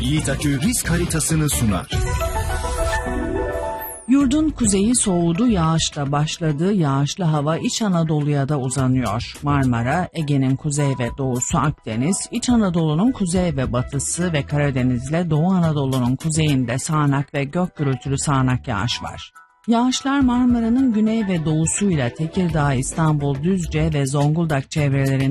Yiğit Akü risk haritasını sunar. Yurdun kuzeyi soğudu, yağışla başladı. Yağışlı hava İç Anadolu'ya da uzanıyor. Marmara, Ege'nin kuzey ve doğusu, Akdeniz, İç Anadolu'nun kuzey ve batısı ve Karadeniz'le Doğu Anadolu'nun kuzeyinde sağanak ve gök gürültülü sağanak yağış var. Yağışlar Marmara'nın güney ve doğusuyla Tekirdağ, İstanbul, Düzce ve Zonguldak çevrelerinde